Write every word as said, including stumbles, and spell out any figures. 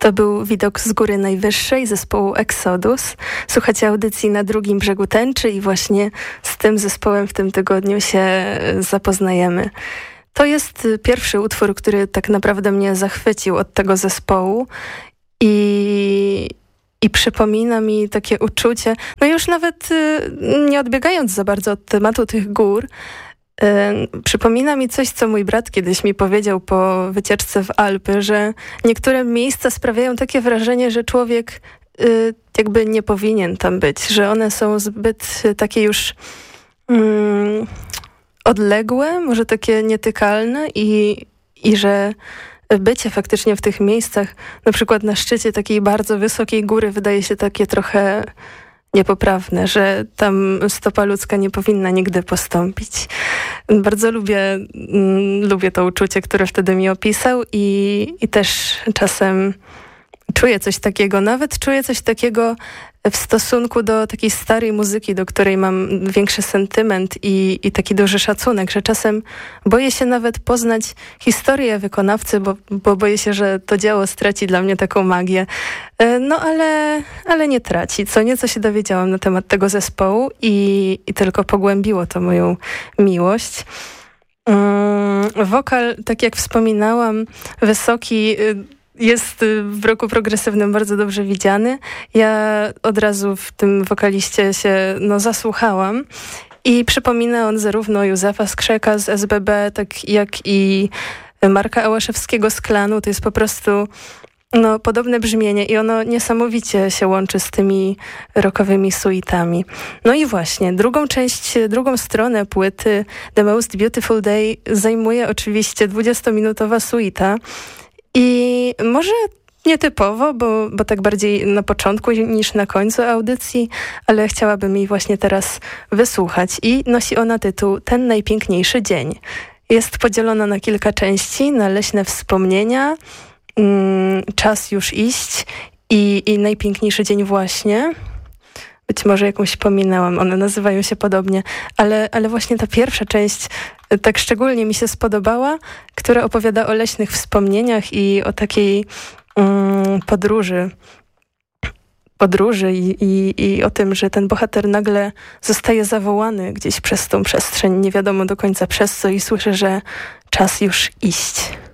To był widok z góry najwyższej zespołu Exodus. Słuchacie audycji Na drugim brzegu tęczy i właśnie z tym zespołem w tym tygodniu się zapoznajemy. To jest pierwszy utwór, który tak naprawdę mnie zachwycił od tego zespołu i, i przypomina mi takie uczucie, no już nawet nie odbiegając za bardzo od tematu tych gór, Yy, przypomina mi coś, co mój brat kiedyś mi powiedział po wycieczce w Alpy, że niektóre miejsca sprawiają takie wrażenie, że człowiek yy, jakby nie powinien tam być, że one są zbyt yy, takie już yy, odległe, może takie nietykalne i, i że bycie faktycznie w tych miejscach, na przykład na szczycie takiej bardzo wysokiej góry, wydaje się takie trochę niepoprawne, że tam stopa ludzka nie powinna nigdy postąpić. Bardzo lubię, mm, lubię to uczucie, które wtedy mi opisał i, i też czasem czuję coś takiego, nawet czuję coś takiego w stosunku do takiej starej muzyki, do której mam większy sentyment i, i taki duży szacunek, że czasem boję się nawet poznać historię wykonawcy, bo, bo boję się, że to dzieło straci dla mnie taką magię. No ale, ale nie traci. Co nieco się dowiedziałam na temat tego zespołu i, i tylko pogłębiło to moją miłość. Um, wokal, tak jak wspominałam, wysoki, jest w roku progresywnym bardzo dobrze widziany. Ja od razu w tym wokaliście się no, zasłuchałam i przypomina on zarówno Józefa Skrzeka z S B B, tak jak i Marka Ałaszewskiego z Klanu. To jest po prostu no, podobne brzmienie i ono niesamowicie się łączy z tymi rockowymi suitami. No i właśnie, drugą część, drugą stronę płyty The Most Beautiful Day zajmuje oczywiście dwudziestominutowa suita. I może nietypowo, bo, bo tak bardziej na początku niż na końcu audycji, ale chciałabym jej właśnie teraz wysłuchać. I nosi ona tytuł Ten najpiękniejszy dzień. Jest podzielona na kilka części, na leśne wspomnienia, mm, czas już iść i, i najpiękniejszy dzień właśnie. Być może jakąś pominęłam, one nazywają się podobnie, ale, ale właśnie ta pierwsza część tak szczególnie mi się spodobała, która opowiada o leśnych wspomnieniach i o takiej um, podróży. Podróży i, i, i o tym, że ten bohater nagle zostaje zawołany gdzieś przez tą przestrzeń, nie wiadomo do końca przez co i słyszy, że czas już iść.